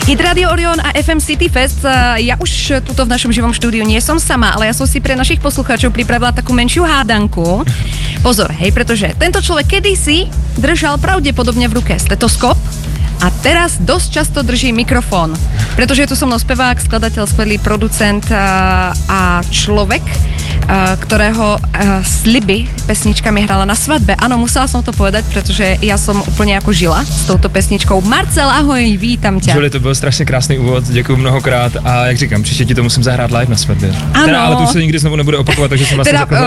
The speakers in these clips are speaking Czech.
Hit Radio Orion a FM City Fest. Ja už tuto v našom živom štúdiu nie som sama, ale ja som si pre našich poslucháčov pripravila takú menšiu hádanku. Pozor, hej, pretože tento človek kedysi držal pravdepodobne v ruke stetoskop a teraz dosť často drží mikrofón. Pretože je tu so mnou spevák, skladateľ, skvelý producent a človek, ktorého sliby pesničkami hrala na svadbe. Áno, musela som to povedať, pretože ja som úplně jako žila s touto pesničkou. Marcel, ahoj, vítám tě. Julie, to byl strašně krásný úvod, děkuji mnohokrát a jak říkám, příště ti to musím zahrát live na svatbě. Ano. Teda, ale to už se nikdy znovu nebude opakovat, takže jsem vlastně řekl,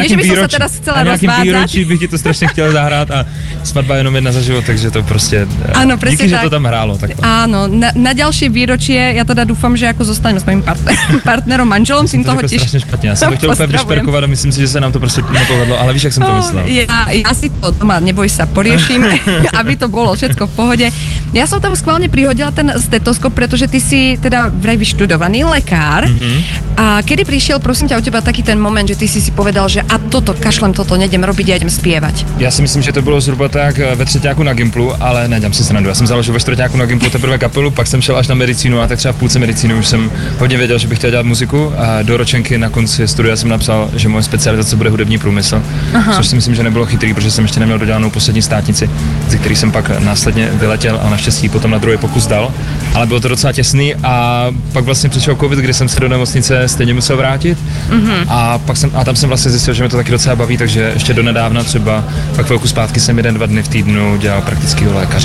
na nějakým výročí bych ti to strašně chtěl zahrát a svatba je jenom jedna za život, takže to prostě ano, díky, tak. Že to tam hrálo. Takhle. Áno, na ďalšie výročie ja teda dúfam, že ako zostanem s mojím partnerom, manželom, tým toho tiež. Strašně špatně, já jsem to chtěl úplně vyšperkovat a myslím si, že se nám to prostě nepovedlo, ale víš, jak jsem to myslel. Ja si to doma, neboj sa, poriešim, aby to bolo všetko v pohode. Ja som tam schválne prihodila ten stetoskop, pretože ty si teda vraj vyštudovaný lekár. A kedy prišiel, prosím ťa, u teba taký ten moment, že ty si povedal, že a toto, kašlem toto, nejdem robiť, ja idem spievať. Já si myslím, že to bylo zhruba tak ve třetíku na Gimplu, ale nedělám si srandu. Já jsem založil ve čtvrtíku na Gimplu teprve kapelu, pak jsem šel až na medicínu a tak třeba v půlce medicíny už jsem hodně věděl, že bych chtěl dělat muziku a do ročenky na konci studia jsem napsal, že moje specializace bude hudební průmysl, což si myslím, že nebylo chytrý, protože jsem ještě neměl dodělanou poslední státnici, ze který jsem pak následně vyletěl a naštěstí potom na druhý pokus dal, ale bylo to docela těsný a pak vlastně přišel covid, kdy jsem se do nemocnice stejně musel vrátit a tam jsem vlastně zjistil, že mě to taky docela baví, takže ještě donedávna třeba pak chvilku zpátky jsem 1-2 dny v týdnu dělal praktického lékaře.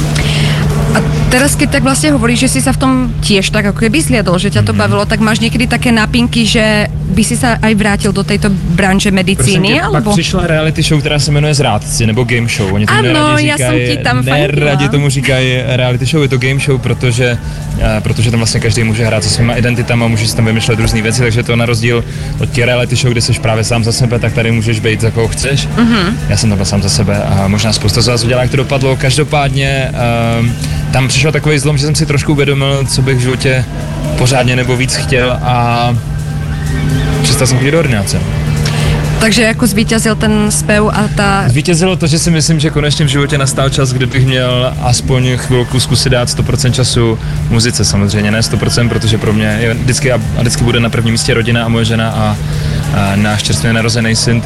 A teraz, keď tak vlastne hovoríš, že si sa v tom tiež tak ako keby zliadol, že ťa to bavilo, tak máš niekedy také nápinky, že by si sa aj vrátil do tejto branže medicíny, alebo? Pak přišla reality show, která se jmenuje Zrádci, nebo game show. Oni tomu ano, já jsem ti tam fandila. Neradi tomu říkají reality show, je to game show, protože tam vlastně každý může hrát se svýma identitama, může si tam vymýšlet různé věci, takže to na rozdíl od těch reality show, kde jsi právě sám za sebe, tak tady můžeš být za koho chceš. Já jsem tam byl sám za sebe a možná spousta z vás udělala, jak to dopadlo. Každopádně tam přišel takový zlom, že jsem si trošku uvědomil, co bych v životě pořádně nebo víc chtěl a přestal jsem chodit do ordinace. Takže jako zvítězil ten zpěv a ta... Zvítězilo to, že si myslím, že konečně v životě nastal čas, kdy bych měl aspoň chvilku zkusit dát 100% času muzice, samozřejmě ne 100%, protože pro mě je vždycky bude na prvním místě rodina a moje žena a náš čerstvě narozený syn,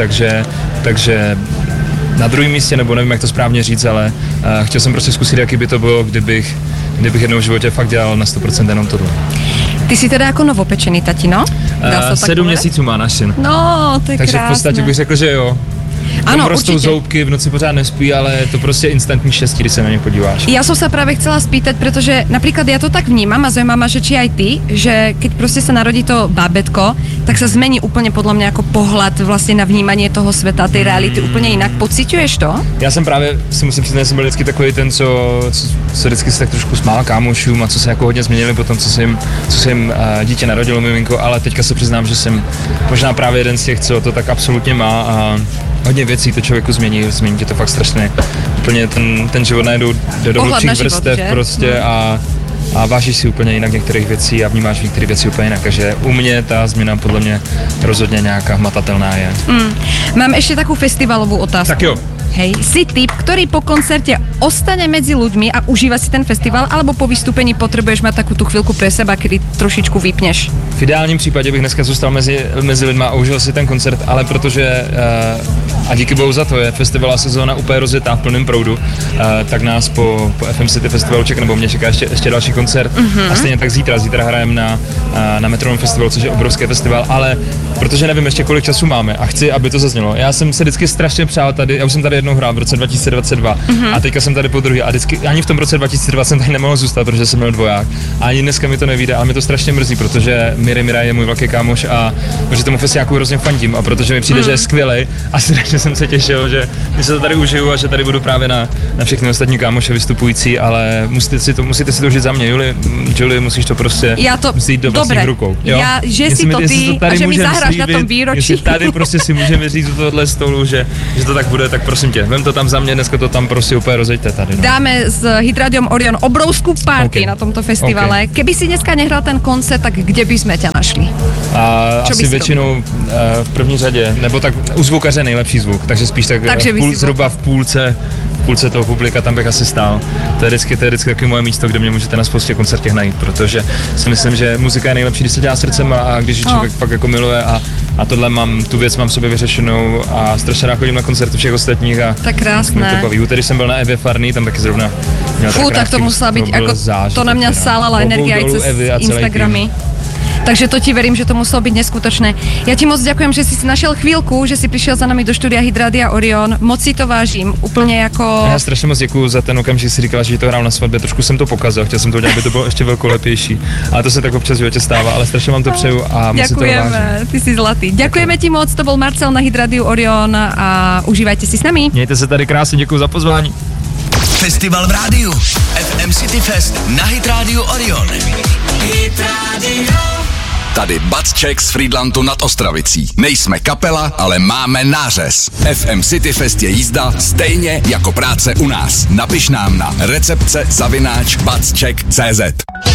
takže na druhém místě, nebo nevím, jak to správně říct, ale chtěl jsem prostě zkusit, jaký by to bylo, kdybych jednou v životě fakt dělal na 100% jenom tohle. Ty jsi teda jako novopečený tatino? 7 měsíců má náš syn. No, to je takže krásné. V podstatě bych řekl, že jo. Ano, rostou zoubky, v noci pořád nespí, ale je to prostě instantní štěstí, když se na ně podíváš. Ja som sa práve chcela spýtať, pretože napríklad ja to tak vnímam a zaujíma ma, že či aj ty, že keď prostě sa narodí to bábätko, tak sa zmení úplne podľa mňa ako pohľad vlastne na vnímanie toho sveta, tej reality úplne inak. Pociťuješ to? Já jsem právě, si musím přiznat, jsem byl vždycky takový ten, co vždycky se tak trošku smál kámošům a co se jako hodně změnili potom, co se jim dítě narodilo, miminko, ale teďka se přiznám, že jsem možná právě jeden z těch, co to tak absolutně má a hodně věcí to člověku změní tě to fakt strašně. Úplně ten život najednou jde do hlubších vrstev prostě a vážíš si úplně jinak některých věcí a vnímáš některé věci úplně jinak. Takže u mě ta změna podle mě rozhodně nějaká hmatatelná je. Mám ještě takovou festivalovou otázku. Tak jo. Hej, si typ, ktorý po koncerte ostane medzi ľuďmi a užíva si ten festival, alebo po vystúpení potrebuješ mať takú tú chvíľku pre seba, kedy trošičku vypneš? V ideálním případě bych dneska zůstal mezi lidma a užil si ten koncert, ale protože a díky bohu za to je festivalová sezóna úplně rozjetá v plném proudu, tak nás po FM City Festivalu čeká, nebo mě čeká ještě další koncert a stejně tak zítra hrajeme na Metronom Festivalu, což je obrovský festival, ale protože nevím ještě kolik času máme a chci, aby to zaznělo. Já jsem se vždycky strašně přál tady, já už jsem tady jednou hrál v roce 2022 a teďka jsem tady po druhý a vždycky ani v tom roce 2020 jsem tady nemohl zůstat, protože jsem měl dvoják a ani dneska mi to nevíde, ale mě to strašně mrzí, protože Mira je můj velký kámoš a že tomu festiáku hrozně fandím a protože mi přijde, že je skvělej a strašně jsem se těšil, že se to tady užiju a že tady budu právě na všechny ostatní kámoše vystupující, ale musíte si to užít za mě, Julie, musíš to prostě vzít do vlastních rukou. Jo? Že si to ty a že mi zahráš na tom výročí. Jestli tady prostě si můžeme říct do tohohle stolu, že to tak bude, tak prosím tě, vem to tam za mě, dneska to tam prostě úplně rozejte tady. No. Dáme s Hit Radiom Orion obrovskú party na tomto festivale. Keby si dneska nehral ten koncert, tak kde by sme ťa našli? Asi většinou v první řadě, nebo tak u zvukaře nejlepší zvuk, takže spíš tak zhruba v půlce toho publika, tam bych asi stál. To je vždycky taky moje místo, kde mě můžete na spoustě koncertech najít, protože si myslím, že muzika je nejlepší, když se dělá srdcem a když člověk fakt jako miluje a tohle tu věc mám v sobě vyřešenou a strašně rád chodím na koncerty všech ostatních a tak krásné. To baví. Úterý jsem byl na Evě Farný, tam taky zrovna tak to musela být, jako to na mě sálala energia i cez Instagramy. Takže to ti verím, že to muselo být neskutočné. Já ti moc ďakujem, že si našel chvíľku, že si přišel za nami do studia Hit Radia Orion. Moc si to vážím, úplně jako... Já strašně moc děkuju za ten okamžik, si říkala, že to hrál na svatbě, trošku jsem to pokazil, chtěl jsem to udělat, aby to bylo ještě velkolepější. Ale to se tak občas v životě stává, ale strašně vám to přeju a moc si to vážím. Ďakujeme, ty si zlatý. Ďakujeme ti moc, to byl Marcel na Hit Radio Orion a užívajte si s nami. Mějte se tady krásně, děkuju za pozvání. Festival v rádiu. FM City Fest na Hit Radio Orion. Hit Radio. Tady Batček z Frýdlantu nad Ostravicí. Nejsme kapela, ale máme nářez. FM City Fest je jízda stejně jako práce u nás. Napiš nám na recepce@batček.cz.